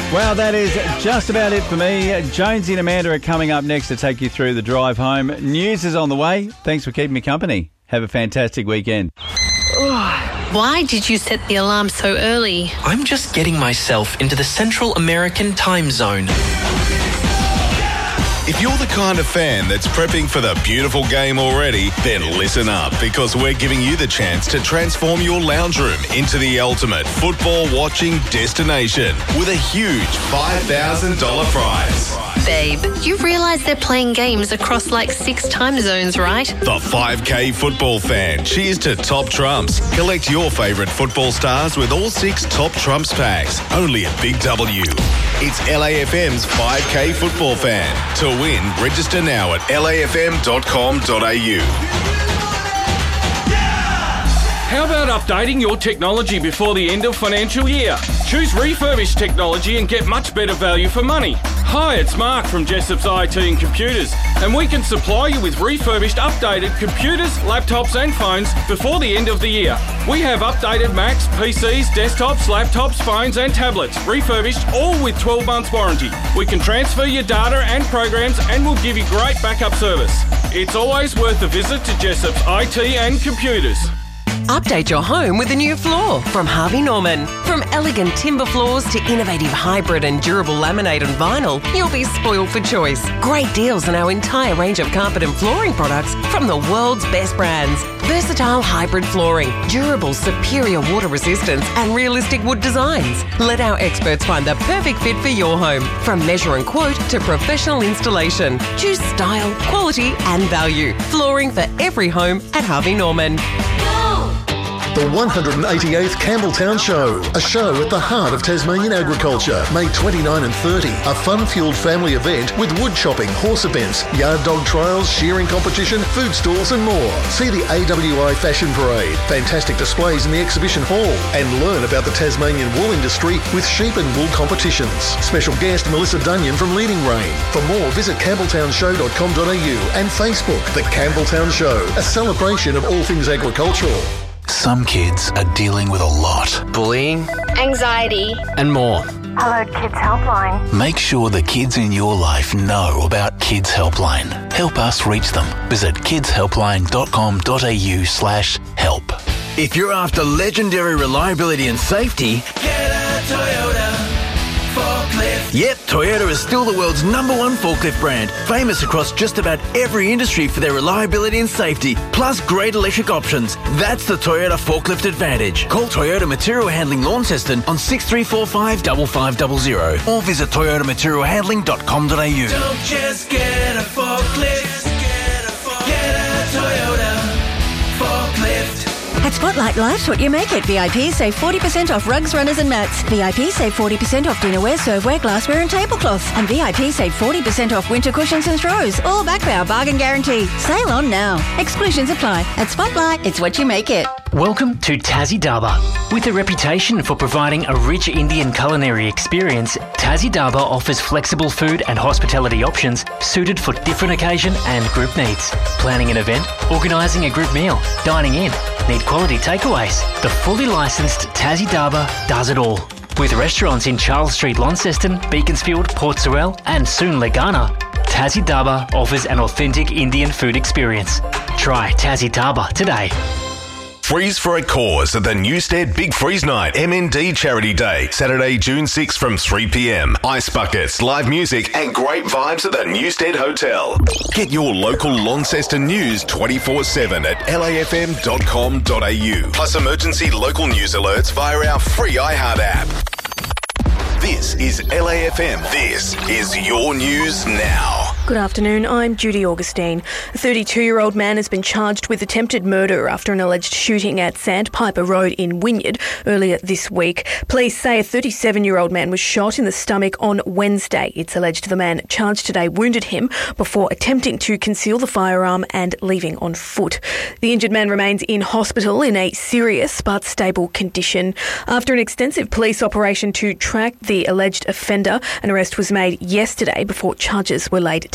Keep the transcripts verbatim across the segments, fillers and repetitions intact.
Well, that is just about it for me. Jonesy and Amanda are coming up next to take you through the drive home. News is on the way. Thanks for keeping me company. Have a fantastic weekend. Why did you set the alarm so early? I'm just getting myself into the Central American time zone. If you're the kind of fan that's prepping for the beautiful game already, then listen up, because we're giving you the chance to transform your lounge room into the ultimate football watching destination with a huge five thousand dollars prize. Babe, you realise they're playing games across like six time zones, right? The five K football fan. Cheers to Top Trumps. Collect your favourite football stars with all six Top Trumps packs. Only at Big W. It's L A F M's five K football fan. To win, register now at L A F M dot com dot A U. How about updating your technology before the end of financial year? Choose refurbished technology and get much better value for money. Hi, it's Mark from Jessop's I T and Computers, and we can supply you with refurbished, updated computers, laptops and phones before the end of the year. We have updated Macs, P Cs, desktops, laptops, phones and tablets, refurbished, all with twelve months warranty. We can transfer your data and programs and we'll give you great backup service. It's always worth a visit to Jessop's I T and Computers. Update your home with a new floor from Harvey Norman. From elegant timber floors to innovative hybrid and durable laminate and vinyl, you'll be spoiled for choice. Great deals on our entire range of carpet and flooring products from the world's best brands. Versatile hybrid flooring, durable superior water resistance and realistic wood designs. Let our experts find the perfect fit for your home. From measure and quote to professional installation. Choose style, quality and value. Flooring for every home at Harvey Norman. The one hundred eighty-eighth Campbelltown Show, a show at the heart of Tasmanian agriculture. May twenty-ninth and thirtieth, a fun-fueled family event with wood chopping, horse events, yard dog trials, shearing competition, food stalls and more. See the A W I Fashion Parade, fantastic displays in the exhibition hall, and learn about the Tasmanian wool industry with sheep and wool competitions. Special guest Melissa Dunyan from Leading Rein. For more, visit campbelltown show dot com dot A U and Facebook, The Campbelltown Show, a celebration of all things agricultural. Some kids are dealing with a lot. Bullying, anxiety, and more. Hello Kids Helpline. Make sure the kids in your life know about Kids Helpline. Help us reach them. Visit kids helpline dot com dot A U slash help. If you're after legendary reliability and safety, get a Toyota forklift. Yep, Toyota is still the world's number one forklift brand, famous across just about every industry for their reliability and safety, plus great electric options. That's the Toyota Forklift Advantage. Call Toyota Material Handling Launceston on six three four five five five zero zero or visit toyota material handling dot com dot A U. Don't just get a forklift, get a, forklift. Get a Toyota forklift. At Spotlight, life's what you make it. V I P save forty percent off rugs, runners and mats. V I P save forty percent off dinnerware, serveware, glassware and tablecloths. And V I P save forty percent off winter cushions and throws. All backed by our bargain guarantee. Sale on now. Exclusions apply. At Spotlight, it's what you make it. Welcome to Tassie Dhaba. With a reputation for providing a rich Indian culinary experience, Tassie Dhaba offers flexible food and hospitality options suited for different occasion and group needs. Planning an event, organising a group meal, dining in, need quality takeaways. The fully licensed Tassie Dhaba does it all. With restaurants in Charles Street, Launceston, Beaconsfield, Port Sorell and soon Legana, Tassie Dhaba offers an authentic Indian food experience. Try Tassie Dhaba today. Freeze for a cause at the Newstead Big Freeze Night M N D Charity Day, Saturday, June sixth from three p.m. Ice buckets, live music and great vibes at the Newstead Hotel. Get your local Launceston news twenty-four seven at L A F M dot com dot A U. Plus emergency local news alerts via our free iHeart app. This is L A F M. This is your news now. Good afternoon, I'm Judy Augustine. A thirty-two-year-old man has been charged with attempted murder after an alleged shooting at Sandpiper Road in Wynyard earlier this week. Police say a thirty-seven-year-old man was shot in the stomach on Wednesday. It's alleged the man charged today wounded him before attempting to conceal the firearm and leaving on foot. The injured man remains in hospital in a serious but stable condition. After an extensive police operation to track the alleged offender, an arrest was made yesterday before charges were laid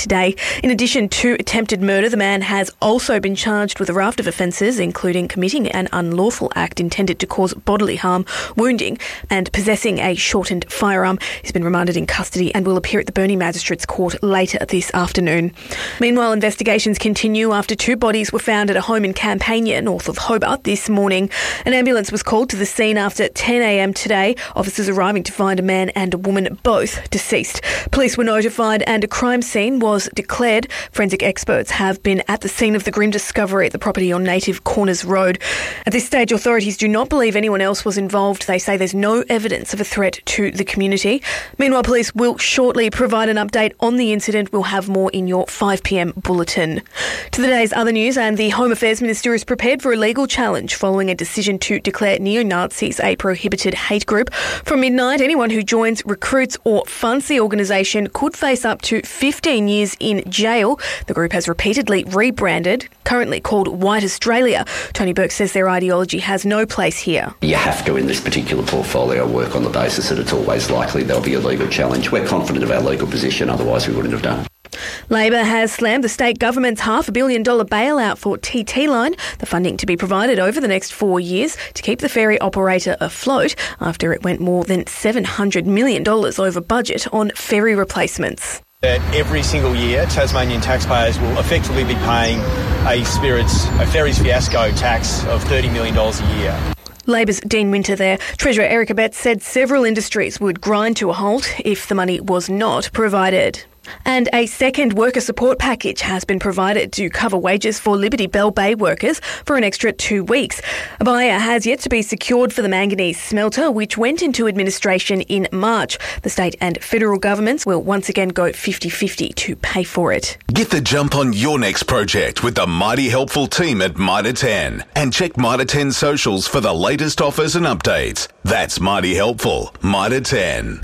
today. In addition to attempted murder, the man has also been charged with a raft of offences, including committing an unlawful act intended to cause bodily harm, wounding and possessing a shortened firearm. He's been remanded in custody and will appear at the Burnie Magistrates Court later this afternoon. Meanwhile, investigations continue after two bodies were found at a home in Campania, north of Hobart, this morning. An ambulance was called to the scene after ten a.m. today. Officers arriving to find a man and a woman, both deceased. Police were notified and a crime scene was declared. Forensic experts have been at the scene of the grim discovery at the property on Native Corners Road. At this stage, authorities do not believe anyone else was involved. They say there's no evidence of a threat to the community. Meanwhile, police will shortly provide an update on the incident. We'll have more in your five p.m. bulletin. To the day's other news, and the Home Affairs Minister is prepared for a legal challenge following a decision to declare neo-Nazis a prohibited hate group. From midnight, anyone who joins, recruits or funds the organisation could face up to fifteen years in jail. The group has repeatedly rebranded, currently called White Australia. Tony Burke says their ideology has no place here. You have to, in this particular portfolio, work on the basis that it's always likely there'll be a legal challenge. We're confident of our legal position, otherwise we wouldn't have done it. Labor has slammed the state government's half a billion dollar bailout for T T Line, the funding to be provided over the next four years to keep the ferry operator afloat after it went more than seven hundred million dollars over budget on ferry replacements. That every single year, Tasmanian taxpayers will effectively be paying a Spirits, a ferries fiasco tax of thirty million dollars a year. Labor's Dean Winter there. Treasurer Erica Betts said several industries would grind to a halt if the money was not provided. And a second worker support package has been provided to cover wages for Liberty Bell Bay workers for an extra two weeks. A buyer has yet to be secured for the manganese smelter, which went into administration in March. The state and federal governments will once again go fifty-fifty to pay for it. Get the jump on your next project with the mighty helpful team at Mitre ten. And check Mitre ten socials for the latest offers and updates. That's mighty helpful. Mitre ten.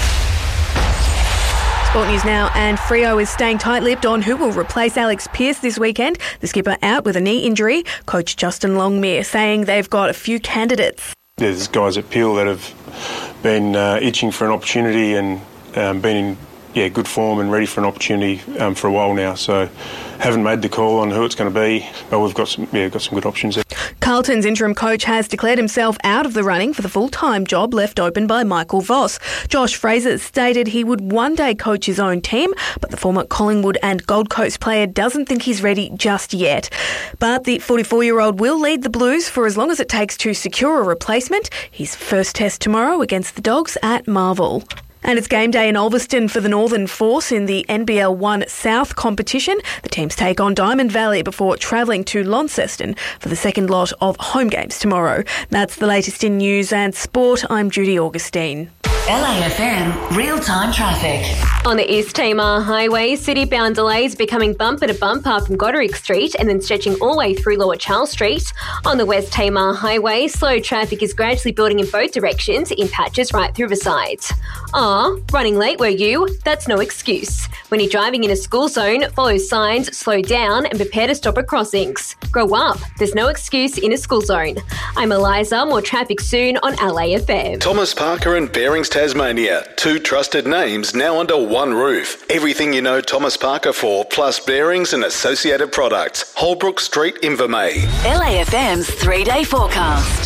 Sport news now, and Freo is staying tight-lipped on who will replace Alex Pearce this weekend. The skipper out with a knee injury. Coach Justin Longmire saying they've got a few candidates. There's guys at Peel that have been uh, itching for an opportunity and um, been in yeah good form and ready for an opportunity um, for a while now. So haven't made the call on who it's going to be, but we've got some yeah got some good options there. Carlton's interim coach has declared himself out of the running for the full-time job left open by Michael Voss. Josh Fraser stated he would one day coach his own team, but the former Collingwood and Gold Coast player doesn't think he's ready just yet. But the forty-four-year-old will lead the Blues for as long as it takes to secure a replacement. His first test tomorrow against the Dogs at Marvel. And it's game day in Ulverston for the Northern Force in the N B L one South competition. The teams take on Diamond Valley before travelling to Launceston for the second lot of home games tomorrow. That's the latest in news and sport. I'm Judy Augustine. L A F M real-time traffic. On the East Tamar Highway, city-bound delays becoming bumper to bumper from Goderic Street and then stretching all the way through Lower Charles Street. On the West Tamar Highway, slow traffic is gradually building in both directions in patches right through the side. Ah, running late were you? That's no excuse. When you're driving in a school zone, follow signs, slow down and prepare to stop at crossings. Grow up. There's no excuse in a school zone. I'm Eliza. More traffic soon on L A F M. Thomas Parker and Bearings Tasmania. Two trusted names now under one roof. Everything you know Thomas Parker for, plus bearings and associated products. Holbrook Street, Invermay. L A F M's three-day forecast.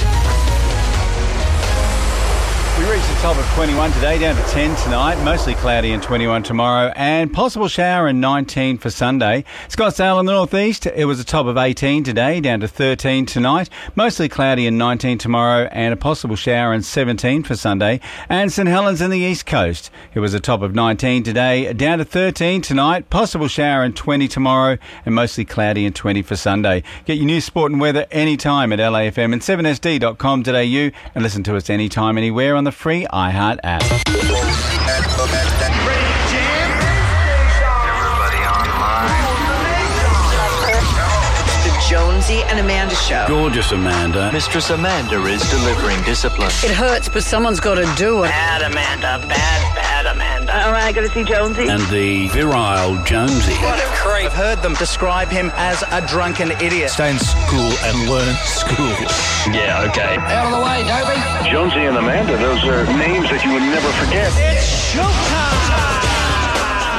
We reached the top of twenty-one today, down to ten tonight, mostly cloudy and twenty-one tomorrow, and possible shower and nineteen for Sunday. Scottsdale in the northeast, it was a top of eighteen today, down to thirteen tonight, mostly cloudy and nineteen tomorrow, and a possible shower and seventeen for Sunday. And St Helens in the east coast, it was a top of nineteen today, down to thirteen tonight, possible shower and twenty tomorrow, and mostly cloudy and twenty for Sunday. Get your news, sport and weather anytime at L A F M and seven S D dot com dot A U, and listen to us anytime, anywhere on the free iHeart app. Jonesy and Amanda Show. Gorgeous Amanda. Mistress Amanda is delivering discipline. It hurts, but someone's got to do it. Bad Amanda, bad, bad Amanda. All right, I got to see Jonesy. And the virile Jonesy. What a creep. I've heard them describe him as a drunken idiot. Stay in school and learn school. Yeah, okay. Out of the way, Dobie. Jonesy and Amanda, those are names that you would never forget. It's showtime.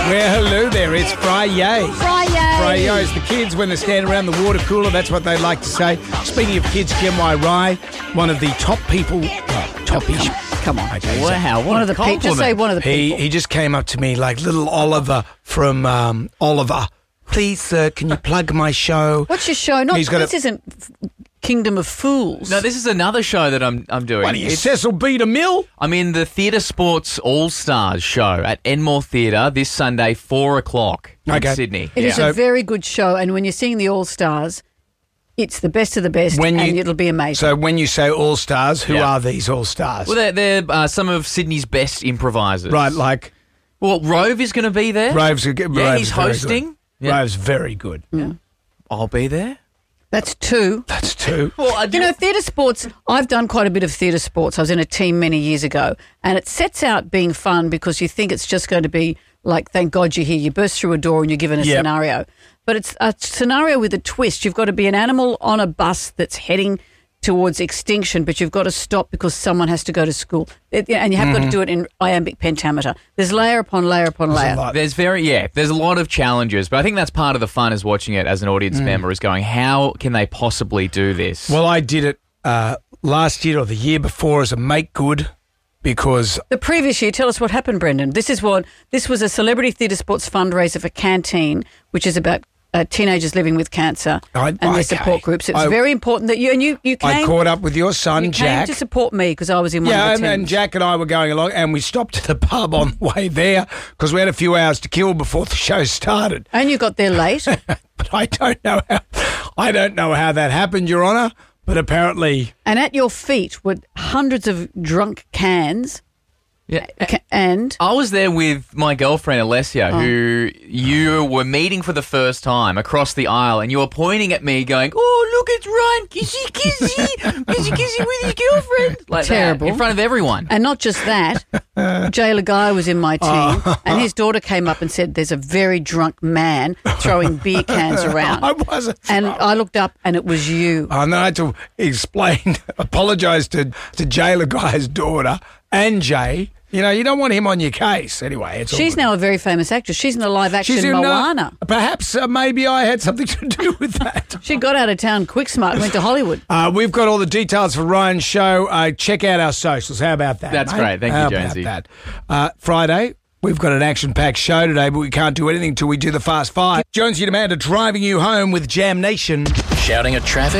Well, hello there. It's Fry-yay. Fry-yay. Fry-yay's the kids when they stand around the water cooler. That's what they like to say. Speaking of kids, Kenway Rai, one of the top people... Oh, top-ish. Come on. Okay, wow, one of the people. Just say one of the he, people. He just came up to me like little Oliver from um, Oliver. Please, sir, can you plug my show? What's your show? Not, He's got this a, isn't Kingdom of Fools. No, this is another show that I'm I'm doing. What are you, Cecil B. DeMille? I'm in the Theatre Sports All-Stars show at Enmore Theatre this Sunday, four o'clock in Okay. Sydney. It yeah. is a very good show, and when you're seeing the All Stars, it's the best of the best, When you- and it'll be amazing. So when you say all-stars, who Yeah. are these all-stars? Well, they're, they're uh, some of Sydney's best improvisers. Right, like... Well, Rove is going to be there. Rove's, a, Yeah, Rove's he's very hosting. good. Yeah. Rove's very good. Yeah. I'll be there. That's two. That's two. Well, I do- You know, theatre sports, I've done quite a bit of theatre sports. I was in a team many years ago, and it sets out being fun because you think it's just going to be like, thank God you're here. You burst through a door and you're given a Yep. scenario. But it's a scenario with a twist. You've got to be an animal on a bus that's heading towards extinction, but you've got to stop because someone has to go to school. It- and you have got to Mhm. do it in iambic pentameter. There's layer upon layer upon layer. There's very yeah. There's a lot of challenges, but I think that's part of the fun is watching it as an audience Mm. member. Is going, how can they possibly do this? Well, I did it uh, last year or the year before as a make good because The previous year, tell us what happened, Brendan. This is what this was a celebrity theatre sports fundraiser for Canteen, which is about uh, teenagers living with cancer I- and their okay. support groups. It's I- very important that you and you you came. I caught up with your son, you Jack. came to support me because I was in one Yeah, of and, the and teams. Jack and I were going along, and we stopped at the pub on the way there because we had a few hours to kill before the show started. And you got there late. But I don't know how I don't know how that happened, Your Honour. But apparently, And at your feet were hundreds of drunk cans. Yeah. Ca- And I was there with my girlfriend Alessia, Oh. who you were meeting for the first time across the aisle, and you were pointing at me, going, "Oh, look, it's Ryan, kissy kissy, kissy kissy with his girlfriend," like Terrible. that, in front of everyone. And not just that, Jay Lagai was in my team, Oh. and his daughter came up and said, "There's a very drunk man throwing beer cans around." I wasn't. And I looked up, and it was you. and then I had to explain, apologise to to Jay Laguy's daughter and Jay. You know, you don't want him on your case anyway. It's all She's good. now a very famous actress. She's in the live action She's in, uh, Moana. perhaps uh, maybe I had something to do with that. She got out of town quick smart and went to Hollywood. Uh, we've got all the details for Ryan's show. Uh, check out our socials. How about that? That's mate? great. Thank you, How Jonesy. about that? Uh, Friday, we've got an action-packed show today, but we can't do anything till we do the Fast Five. Jonesy and Amanda driving you home with Jam Nation. Shouting at traffic?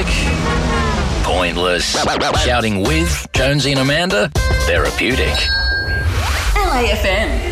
Pointless. Shouting with Jonesy and Amanda? Therapeutic. L A F M.